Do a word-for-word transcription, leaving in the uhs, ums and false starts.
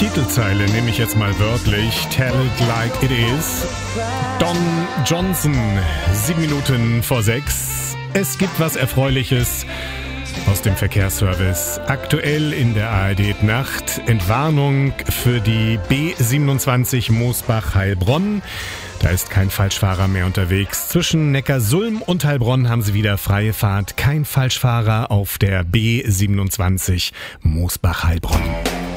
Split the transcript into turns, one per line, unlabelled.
Titelzeile nehme ich jetzt mal wörtlich. Tell it like it is. Don Johnson, sieben Minuten vor sechs. Es gibt was Erfreuliches aus dem Verkehrsservice. Aktuell in der A R D-Nacht. Entwarnung für die B siebenundzwanzig Moosbach-Heilbronn. Da ist kein Falschfahrer mehr unterwegs. Zwischen Neckarsulm und Heilbronn haben sie wieder freie Fahrt. Kein Falschfahrer auf der B siebenundzwanzig Moosbach-Heilbronn.